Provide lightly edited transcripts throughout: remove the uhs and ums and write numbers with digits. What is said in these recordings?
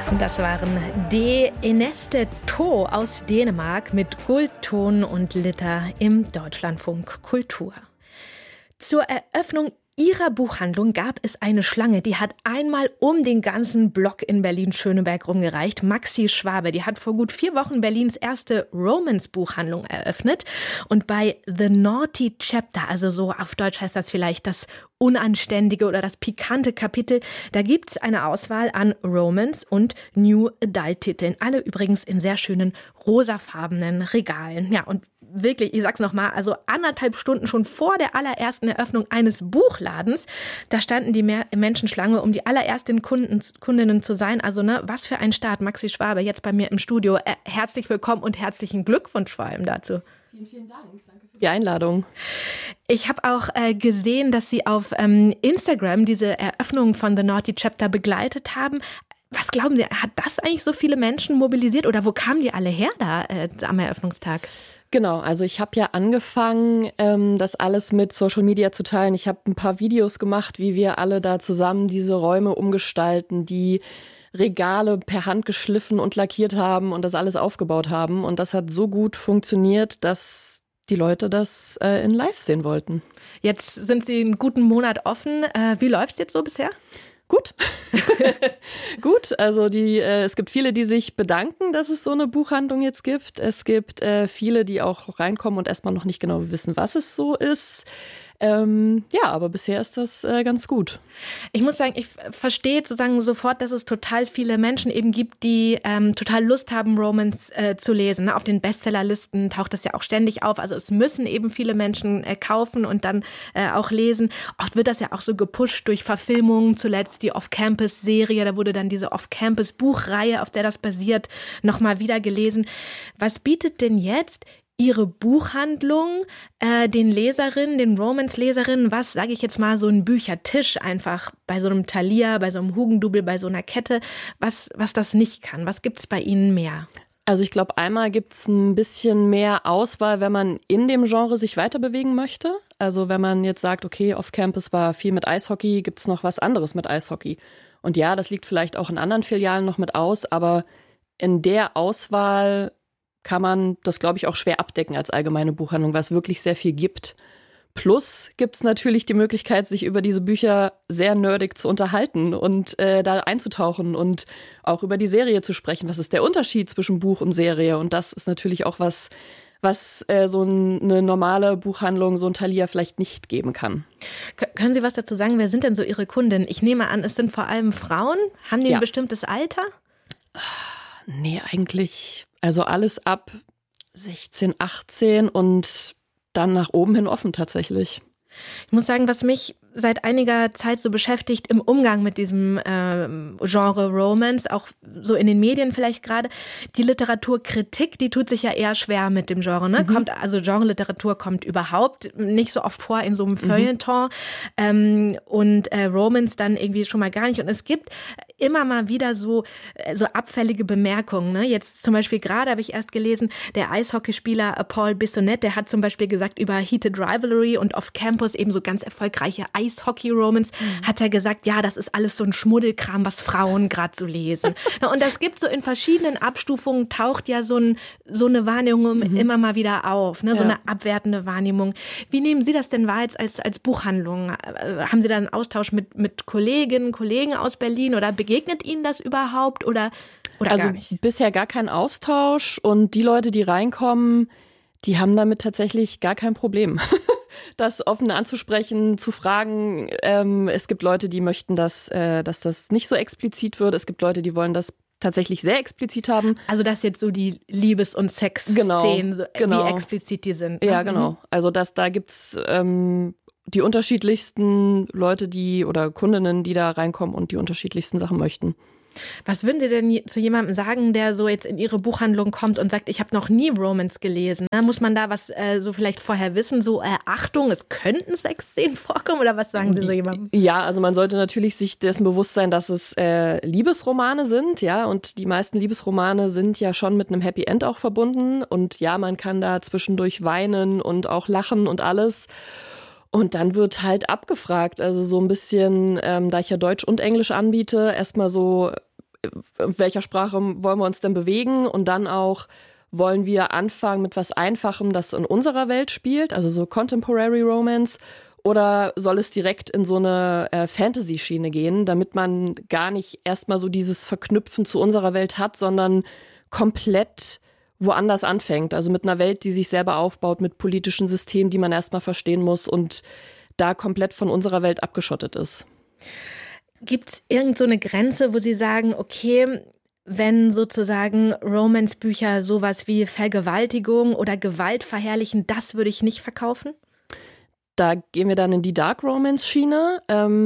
Das waren De Eneste To aus Dänemark mit Guldton und Litter im Deutschlandfunk Kultur. Zur Eröffnung ihrer Buchhandlung gab es eine Schlange, die hat einmal um den ganzen Block in Berlin-Schöneberg rumgereicht. Maxi Schwabe, die hat vor gut 4 Wochen Berlins erste Romance-Buchhandlung eröffnet. Und bei The Naughty Chapter, also so auf Deutsch heißt das vielleicht das unanständige oder das pikante Kapitel, da gibt's eine Auswahl an Romance- und New Adult-Titeln. Alle übrigens in sehr schönen rosafarbenen Regalen. Ja, und wirklich, ich sag's nochmal, also 1,5 Stunden schon vor der allerersten Eröffnung eines Buchladens, da standen die Menschenschlange, um die allerersten Kundinnen zu sein. Also was für ein Start. Maxi Schwabe jetzt bei mir im Studio. Herzlich willkommen und herzlichen Glückwunsch vor allem dazu. Vielen Dank. Danke für die Einladung. Ich habe auch gesehen, dass Sie auf Instagram diese Eröffnung von The Naughty Chapter begleitet haben. Was glauben Sie, hat das eigentlich so viele Menschen mobilisiert oder wo kamen die alle her da am Eröffnungstag? Genau, also ich habe ja angefangen, das alles mit Social Media zu teilen. Ich habe ein paar Videos gemacht, wie wir alle da zusammen diese Räume umgestalten, die Regale per Hand geschliffen und lackiert haben und das alles aufgebaut haben. Und das hat so gut funktioniert, dass die Leute das in live sehen wollten. Jetzt sind Sie einen guten Monat offen. Wie läuft's jetzt so bisher? Gut. Gut, also es gibt viele, die sich bedanken, dass es so eine Buchhandlung jetzt gibt. Es gibt viele, die auch reinkommen und erstmal noch nicht genau wissen, was es so ist. Ja, aber bisher ist das ganz gut. Ich muss sagen, ich verstehe sozusagen sofort, dass es total viele Menschen eben gibt, die total Lust haben, Romance zu lesen. Ne? Auf den Bestsellerlisten taucht das ja auch ständig auf. Also es müssen eben viele Menschen kaufen und dann auch lesen. Oft wird das ja auch so gepusht durch Verfilmungen. Zuletzt die Off-Campus-Serie, da wurde dann diese Off-Campus-Buchreihe, auf der das basiert, nochmal wieder gelesen. Was bietet denn jetzt Ihre Buchhandlung den Leserinnen, den Romance-Leserinnen, was, sage ich jetzt mal, so ein Büchertisch einfach bei so einem Thalia, bei so einem Hugendubel, bei so einer Kette, was das nicht kann? Was gibt's bei Ihnen mehr? Also ich glaube, einmal gibt's ein bisschen mehr Auswahl, wenn man in dem Genre sich weiter bewegen möchte. Also wenn man jetzt sagt, okay, Off-Campus war viel mit Eishockey, gibt's noch was anderes mit Eishockey. Und ja, das liegt vielleicht auch in anderen Filialen noch mit aus, aber in der Auswahl kann man das, glaube ich, auch schwer abdecken als allgemeine Buchhandlung, weil es wirklich sehr viel gibt. Plus gibt es natürlich die Möglichkeit, sich über diese Bücher sehr nerdig zu unterhalten und da einzutauchen und auch über die Serie zu sprechen. Was ist der Unterschied zwischen Buch und Serie? Und das ist natürlich auch was so eine normale Buchhandlung, so ein Thalia vielleicht nicht geben kann. Können Sie was dazu sagen? Wer sind denn so Ihre Kunden? Ich nehme an, es sind vor allem Frauen. Haben die ein bestimmtes Alter? Nee, eigentlich, also alles ab 16, 18 und dann nach oben hin offen tatsächlich. Ich muss sagen, was mich seit einiger Zeit so beschäftigt im Umgang mit diesem Genre Romance, auch so in den Medien vielleicht gerade, die Literaturkritik, die tut sich ja eher schwer mit dem Genre. Ne? Genre-Literatur kommt überhaupt nicht so oft vor in so einem Feuilleton und Romance dann irgendwie schon mal gar nicht. Und es gibt immer mal wieder so abfällige Bemerkungen. Ne? Jetzt zum Beispiel gerade habe ich erst gelesen, der Eishockeyspieler Paul Bissonnette, der hat zum Beispiel gesagt über Heated Rivalry und Off-Campus eben so ganz erfolgreiche Eishockey-Romance, hat er gesagt, ja, das ist alles so ein Schmuddelkram, was Frauen gerade so lesen. Na, und das gibt so in verschiedenen Abstufungen, taucht ja so eine Wahrnehmung immer mal wieder auf, ne? So eine abwertende Wahrnehmung. Wie nehmen Sie das denn wahr jetzt als Buchhandlung? Haben Sie da einen Austausch mit Kolleginnen, Kollegen aus Berlin oder begegnet Ihnen das überhaupt oder also gar nicht? Bisher gar kein Austausch und die Leute, die reinkommen, die haben damit tatsächlich gar kein Problem. Das offen anzusprechen, zu fragen. Es gibt Leute, die möchten, dass das nicht so explizit wird. Es gibt Leute, die wollen das tatsächlich sehr explizit haben. Also dass jetzt so die Liebes- und Sexszenen, genau. Wie explizit die sind. Ja, genau. Also da gibt's die unterschiedlichsten Leute, oder Kundinnen, die da reinkommen und die unterschiedlichsten Sachen möchten. Was würden Sie denn zu jemandem sagen, der so jetzt in Ihre Buchhandlung kommt und sagt, ich habe noch nie Romance gelesen? Muss man da was so vielleicht vorher wissen? So, Achtung, es könnten Sexszenen vorkommen? Oder was sagen Sie so jemandem? Ja, also man sollte natürlich sich dessen bewusst sein, dass es Liebesromane sind, ja, und die meisten Liebesromane sind ja schon mit einem Happy End auch verbunden. Und ja, man kann da zwischendurch weinen und auch lachen und alles. Und dann wird halt abgefragt, also so ein bisschen, da ich ja Deutsch und Englisch anbiete, erstmal so in welcher Sprache wollen wir uns denn bewegen und dann auch, wollen wir anfangen mit was Einfachem, das in unserer Welt spielt, also so Contemporary Romance, oder soll es direkt in so eine Fantasy-Schiene gehen, damit man gar nicht erstmal so dieses Verknüpfen zu unserer Welt hat, sondern komplett woanders anfängt, also mit einer Welt, die sich selber aufbaut, mit politischen Systemen, die man erstmal verstehen muss und da komplett von unserer Welt abgeschottet ist. Gibt es irgend so eine Grenze, wo Sie sagen, okay, wenn sozusagen Romance-Bücher sowas wie Vergewaltigung oder Gewalt verherrlichen, das würde ich nicht verkaufen? Da gehen wir dann in die Dark Romance-Schiene.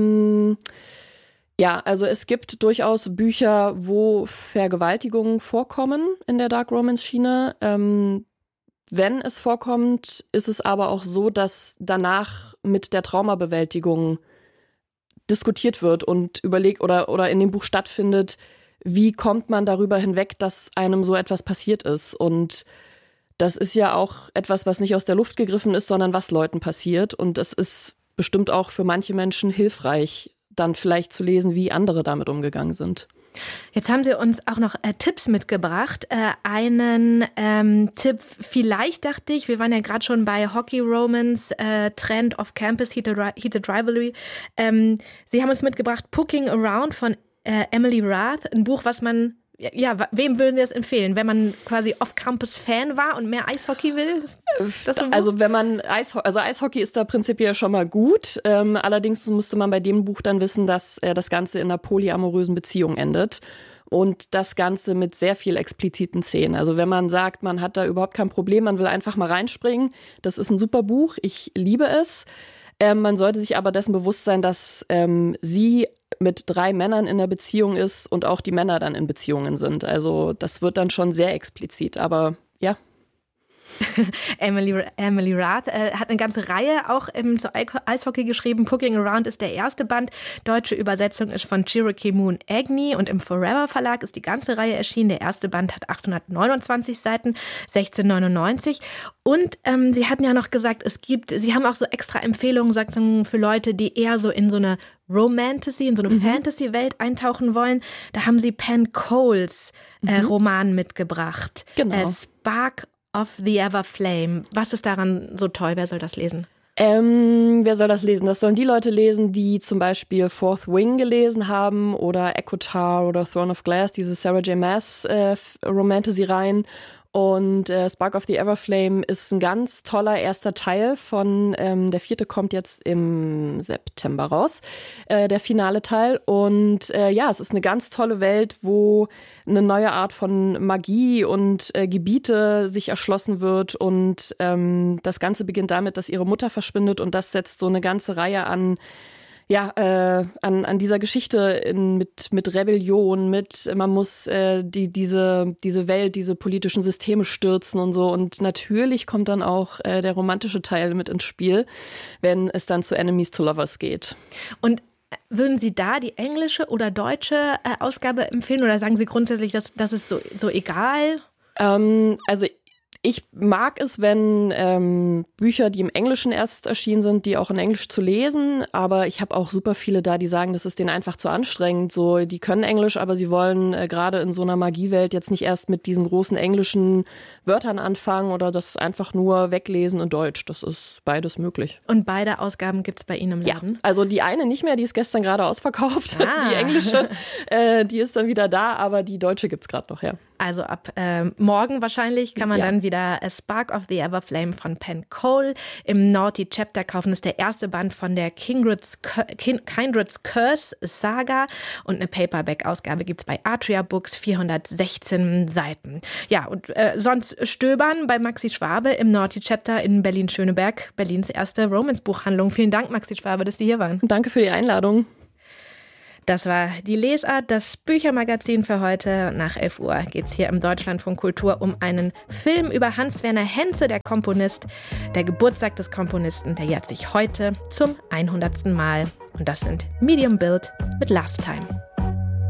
Ja, also es gibt durchaus Bücher, wo Vergewaltigungen vorkommen in der Dark Romance-Schiene. Wenn es vorkommt, ist es aber auch so, dass danach mit der Traumabewältigung diskutiert wird und überlegt oder in dem Buch stattfindet, wie kommt man darüber hinweg, dass einem so etwas passiert ist. Und das ist ja auch etwas, was nicht aus der Luft gegriffen ist, sondern was Leuten passiert. Und es ist bestimmt auch für manche Menschen hilfreich, dann vielleicht zu lesen, wie andere damit umgegangen sind. Jetzt haben Sie uns auch noch Tipps mitgebracht. Einen Tipp, vielleicht dachte ich, wir waren ja gerade schon bei Hockey Romance, Trend of Campus, Heated Rivalry. Sie haben uns mitgebracht Poking Around von Emily Rath, ein Buch, was man, ja, wem würden Sie das empfehlen? Wenn man quasi Off-Campus-Fan war und mehr Eishockey will? Also wenn man Eishockey ist da prinzipiell schon mal gut. Allerdings musste man bei dem Buch dann wissen, dass das Ganze in einer polyamorösen Beziehung endet. Und das Ganze mit sehr viel expliziten Szenen. Also wenn man sagt, man hat da überhaupt kein Problem, man will einfach mal reinspringen, das ist ein super Buch, ich liebe es. Man sollte sich aber dessen bewusst sein, dass sie mit 3 Männern in der Beziehung ist und auch die Männer dann in Beziehungen sind. Also das wird dann schon sehr explizit, aber ja. Emily Rath hat eine ganze Reihe auch zu Eishockey geschrieben. Poking Around ist der erste Band. Deutsche Übersetzung ist von Cherokee Moon Agnew und im Forever Verlag ist die ganze Reihe erschienen. Der erste Band hat 829 Seiten, 16,99. Und Sie hatten ja noch gesagt, Sie haben auch so extra Empfehlungen sozusagen für Leute, die eher so in so eine Romantasy, in so eine Fantasy-Welt eintauchen wollen. Da haben Sie Penn Coles Roman mitgebracht. Genau. Spark of the Ever Flame. Was ist daran so toll? Wer soll das lesen? Wer soll das lesen? Das sollen die Leute lesen, die zum Beispiel Fourth Wing gelesen haben oder ECHOTAR oder Throne of Glass, diese Sarah J. Maas Romantasy-Reihen. Und Spark of the Everflame ist ein ganz toller erster Teil von, der 4. kommt jetzt im September raus, der finale Teil. Und ja, es ist eine ganz tolle Welt, wo eine neue Art von Magie und Gebiete sich erschlossen wird. Und das Ganze beginnt damit, dass ihre Mutter verschwindet und das setzt so eine ganze Reihe an dieser Geschichte mit Rebellion, man muss diese Welt, diese politischen Systeme stürzen und so. Und natürlich kommt dann auch der romantische Teil mit ins Spiel, wenn es dann zu Enemies to Lovers geht. Und würden Sie da die englische oder deutsche Ausgabe empfehlen oder sagen Sie grundsätzlich, das ist so egal? Also ich mag es, wenn Bücher, die im Englischen erst erschienen sind, die auch in Englisch zu lesen, aber ich habe auch super viele da, die sagen, das ist denen einfach zu anstrengend. So, die können Englisch, aber sie wollen gerade in so einer Magiewelt jetzt nicht erst mit diesen großen englischen Wörtern anfangen oder das einfach nur weglesen in Deutsch. Das ist beides möglich. Und beide Ausgaben gibt's bei Ihnen im Laden? Ja, also die eine nicht mehr, die ist gestern gerade ausverkauft. Die englische, die ist dann wieder da, aber die deutsche gibt's gerade noch, ja. Also ab morgen wahrscheinlich kann man dann wieder A Spark of the Everflame von Penn Cole im Naughty Chapter kaufen. Das ist der erste Band von der Kindred's Curse Saga und eine Paperback-Ausgabe gibt es bei Atria Books, 416 Seiten. Ja, und sonst stöbern bei Maxi Schwabe im Naughty Chapter in Berlin-Schöneberg, Berlins erste Romance-Buchhandlung. Vielen Dank, Maxi Schwabe, dass Sie hier waren. Danke für die Einladung. Das war die Lesart, das Büchermagazin für heute. Nach 11 Uhr geht es hier im Deutschlandfunk Kultur um einen Film über Hans-Werner Henze, der Komponist. Der Geburtstag des Komponisten, der jährt sich heute zum 100. Mal. Und das sind Medium Build mit Last Time.